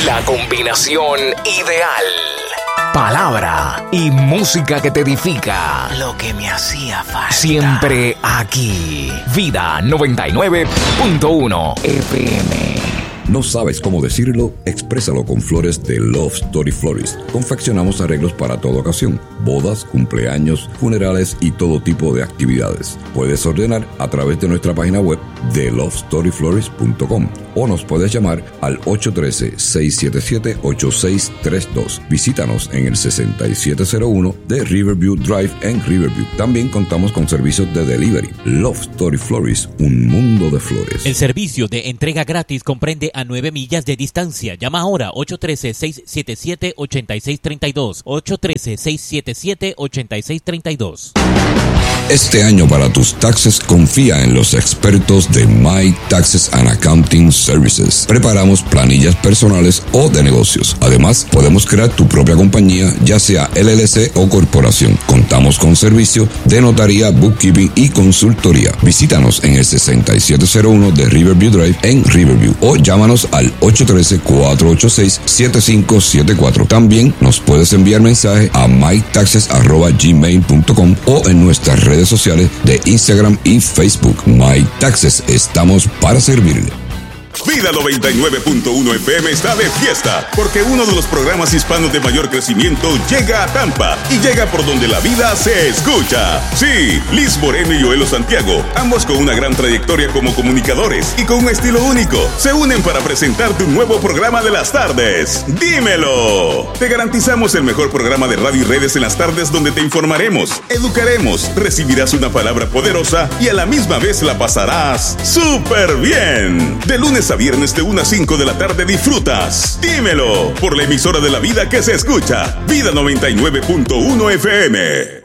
La combinación ideal. Palabra y música que te edifica. Lo que me hacía falta. Siempre aquí. Vida 99.1 FM. ¿No sabes cómo decirlo? Exprésalo con flores de Love Story Florist. Confeccionamos arreglos para toda ocasión: bodas, cumpleaños, funerales y todo tipo de actividades. Puedes ordenar a través de nuestra página web de lovestoryflorist.com o nos puedes llamar al 813-677-8632. Visítanos en el 6701 de Riverview Drive en Riverview. También contamos con servicios de delivery. Love Story Florist, un mundo de flores. El servicio de entrega gratis comprende a 9 millas de distancia. Llama ahora 813-677-8632. 813-677-8632. Este año para tus taxes confía en los expertos de My Taxes and Accounting Services. Preparamos planillas personales o de negocios. Además, podemos crear tu propia compañía, ya sea LLC o corporación. Contamos con servicio de notaría, bookkeeping y consultoría. Visítanos en el 6701 de Riverview Drive en Riverview o llámanos al 813-486-7574. También nos puedes enviar mensaje a mytaxes@gmail.com o en nuestras redes sociales de Instagram y Facebook. My Taxes, estamos para servirle. Vida 99.1 FM está de fiesta porque uno de los programas hispanos de mayor crecimiento llega a Tampa y llega por donde la vida se escucha. Sí, Liz Moreno y Joelo Santiago, ambos con una gran trayectoria como comunicadores y con un estilo único, se unen para presentarte un nuevo programa de las tardes. ¡Dímelo! Te garantizamos el mejor programa de radio y redes en las tardes donde te informaremos, educaremos, recibirás una palabra poderosa y a la misma vez la pasarás súper bien. De lunes a viernes de 1 a 5 de la tarde disfrutas Dímelo por la emisora de la vida que se escucha, Vida 99.1 FM.